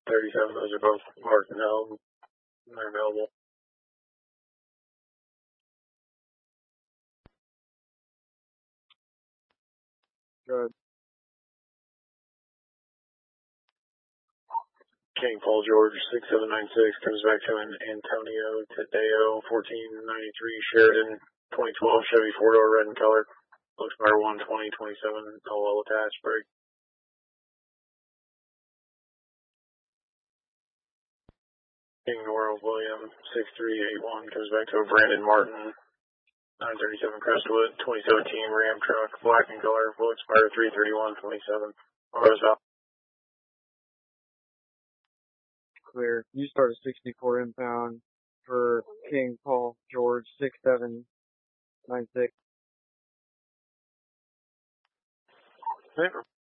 937. Those are both marked and held. They're available. Good. King Paul George 6796 comes back to an Antonio Tadeo 1493 Sheridan 2012 Chevy 4-door red in color. Looks by 12027. All attached. Break. King Nora William 6381 comes back to a Brandon Martin 937 Crestwood 2017 Ram truck, black in color, will expire 3/31/27. Autos out. Clear. You start a 64 impound for King Paul George 6796.